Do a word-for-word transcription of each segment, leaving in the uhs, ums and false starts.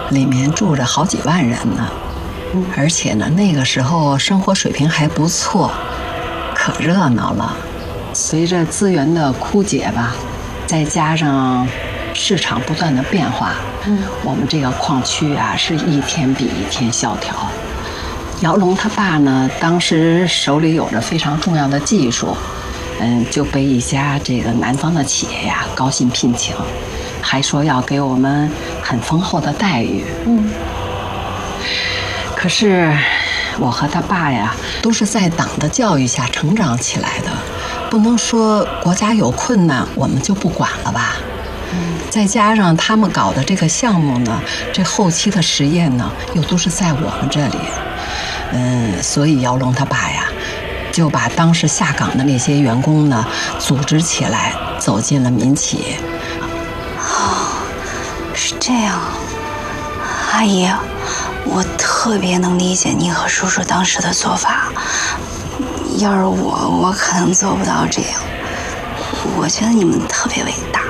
里面住着好几万人呢，而且呢，那个时候生活水平还不错，可热闹了。随着资源的枯竭吧，再加上市场不断的变化，嗯，我们这个矿区啊是一天比一天萧条。姚龙他爸呢，当时手里有着非常重要的技术，嗯，就被一家这个南方的企业呀高薪聘请，还说要给我们很丰厚的待遇。嗯，可是我和他爸呀，都是在党的教育下成长起来的。不能说国家有困难我们就不管了吧，嗯，再加上他们搞的这个项目呢，这后期的实验呢又都是在我们这里，嗯，所以姚龙他爸呀就把当时下岗的那些员工呢组织起来，走进了民企。 哦，是这样，阿姨，我特别能理解您和叔叔当时的做法。要是我，我可能做不到这样。我觉得你们特别伟大。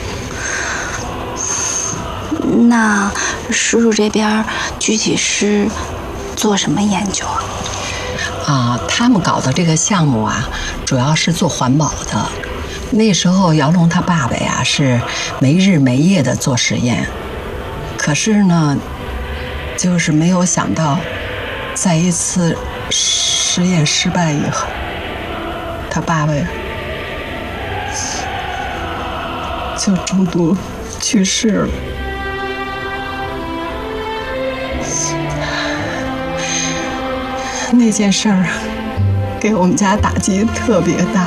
那叔叔这边具体是做什么研究啊？ 啊，他们搞的这个项目啊，主要是做环保的。那时候姚龙他爸爸呀是没日没夜的做实验，可是呢，就是没有想到，在一次实验失败以后，他爸爸呀就中毒去世了。那件事儿给我们家打击特别大。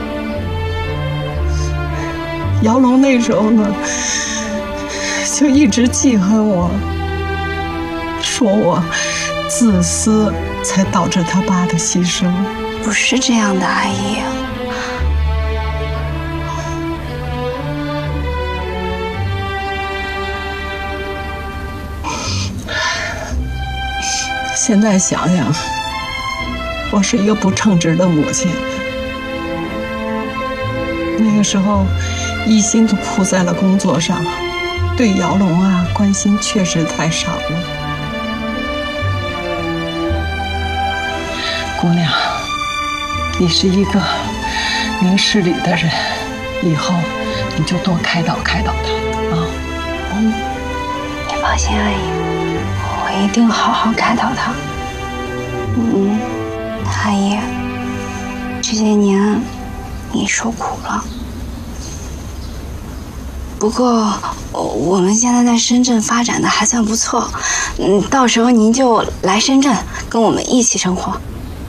姚龙那时候呢，就一直记恨我，说我自私才导致他爸的牺牲。 不是这样的，阿姨。 现在想想，我是一个不称职的母亲。那个时候，一心都扑在了工作上，对姚龙啊关心确实太少了。姑娘，你是一个明事理的人，以后你就多开导开导他啊。 嗯，你放心，阿姨，我一定好好开导他。嗯，阿姨，这些年你受苦了。不过我们现在在深圳发展的还算不错，嗯，到时候您就来深圳跟我们一起生活。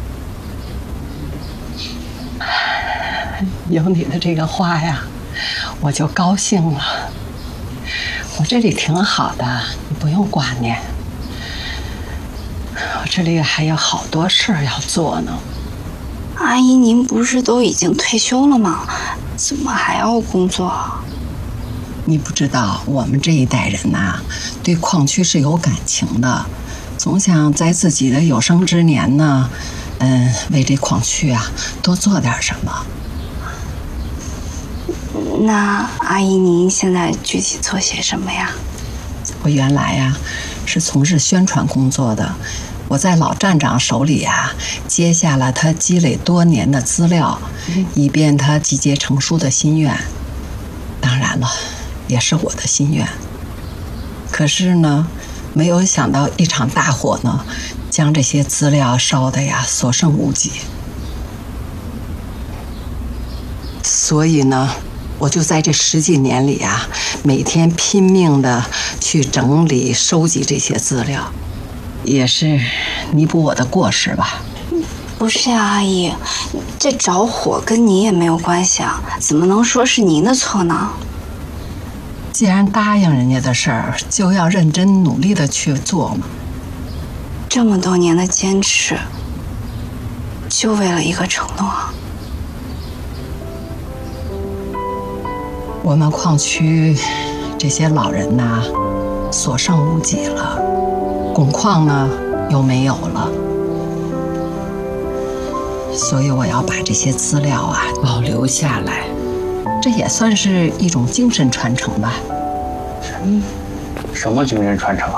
有你的这个话呀，我就高兴了。我这里挺好的，你不用挂念。我这里还有好多事儿要做呢。 阿姨，您不是都已经退休了吗？怎么还要工作？ 你不知道，我们这一代人呐、啊，对矿区是有感情的，总想在自己的有生之年呢，嗯，为这矿区啊多做点什么。 那阿姨，您现在具体做些什么呀？ 我原来呀是从事宣传工作的，我在老站长手里呀接下了他积累多年的资料，以便他集结成书的心愿。当然了，也是我的心愿。可是呢，没有想到一场大火呢，将这些资料烧得呀所剩无几。所以呢，我就在这十几年里啊，每天拼命的去整理、收集这些资料，也是弥补我的过失吧。 不是啊，阿姨，这着火跟你也没有关系啊，怎么能说是您的错呢？ 既然答应人家的事儿，就要认真努力的去做嘛。 这么多年的坚持，就为了一个承诺。 我们矿区这些老人呐，所剩无几了，汞矿呢又没有了，所以我要把这些资料啊保留下来，这也算是一种精神传承吧。 什么什么精神传承啊？